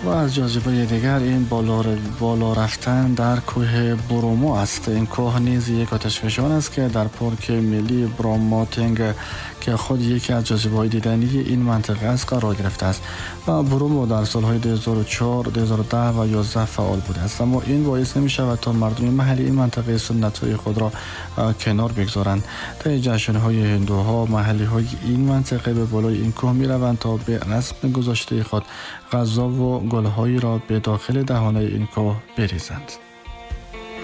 و از جاذبه دیگر این بالا رفتن در کوه برومو است. این کوه نیز یک آتشفشان است که در پارک ملی براماتنگ که خود یکی از جاذبه‌های دیدنی این منطقه است قرار گرفته است و برومو در سالهای 2004 2010 و 11 فعال بوده است، اما این باعث نمی شود تا مردم محلی این منطقه سنت‌های خود را کنار بگذارند. در جشن‌های هندوها محلی‌های این منطقه به بالای این کوه می‌روند تا به رسم گذاشته خود غذا و گل‌هایی را به داخل دهانه این کوه بریزند.